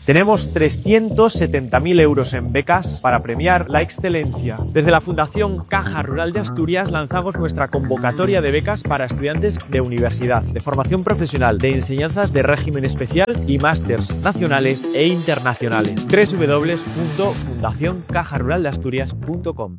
Tenemos 370.000 euros en becas para premiar la excelencia. Desde la Fundación Caja Rural de Asturias lanzamos nuestra convocatoria de becas para estudiantes de universidad, de formación profesional, de enseñanzas de régimen especial y másters nacionales e internacionales. www.fundacioncajaruraldeasturias.com.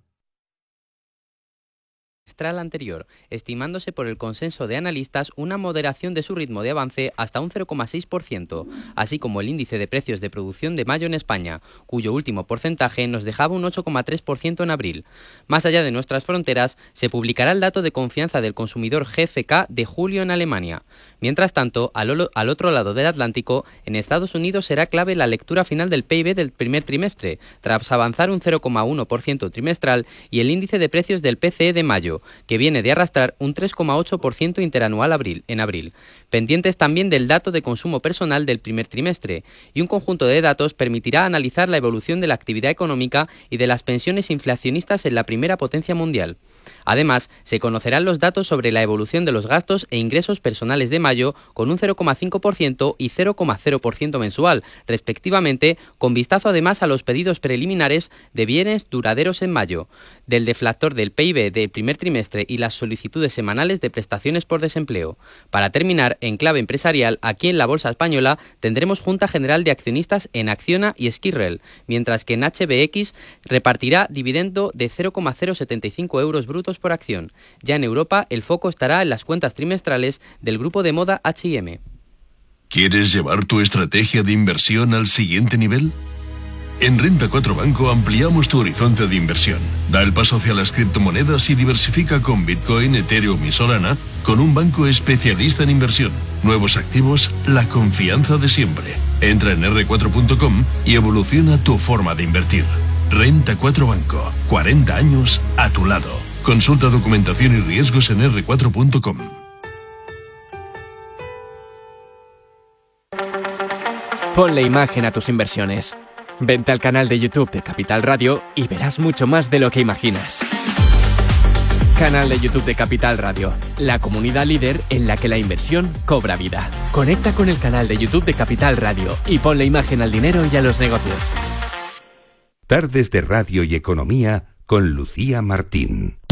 Anterior, estimándose por el consenso de analistas una moderación de su ritmo de avance hasta un 0,6%, así como el índice de precios de producción de mayo en España, cuyo último porcentaje nos dejaba un 8,3% en abril. Más allá de nuestras fronteras, se publicará el dato de confianza del consumidor GfK de julio en Alemania. Mientras tanto, al otro lado del Atlántico, en Estados Unidos será clave la lectura final del PIB del primer trimestre, tras avanzar un 0,1% trimestral, y el índice de precios del PCE de mayo, que viene de arrastrar un 3,8% interanual en abril. Pendientes también del dato de consumo personal del primer trimestre, y un conjunto de datos permitirá analizar la evolución de la actividad económica y de las pensiones inflacionistas en la primera potencia mundial. Además, se conocerán los datos sobre la evolución de los gastos e ingresos personales de mayo, con un 0,5% y 0,0% mensual, respectivamente, con vistazo además a los pedidos preliminares de bienes duraderos en mayo, del deflactor del PIB del primer trimestre y las solicitudes semanales de prestaciones por desempleo. Para terminar, en clave empresarial, aquí en la Bolsa Española tendremos Junta General de Accionistas en Acciona y Esquirrel, mientras que en HBX repartirá dividendo de 0,075 euros brutos por acción. Ya en Europa, el foco estará en las cuentas trimestrales del grupo de moda H&M. ¿Quieres llevar tu estrategia de inversión al siguiente nivel? En Renta 4 Banco ampliamos tu horizonte de inversión. Da el paso hacia las criptomonedas y diversifica con Bitcoin, Ethereum y Solana con un banco especialista en inversión. Nuevos activos, la confianza de siempre. Entra en r4.com y evoluciona tu forma de invertir. Renta 4 Banco, 40 años a tu lado. Consulta documentación y riesgos en r4.com. Ponle imagen a tus inversiones. Vente al canal de YouTube de Capital Radio y verás mucho más de lo que imaginas. Canal de YouTube de Capital Radio, la comunidad líder en la que la inversión cobra vida. Conecta con el canal de YouTube de Capital Radio y ponle imagen al dinero y a los negocios. Tardes de Radio y Economía con Lucía Martín.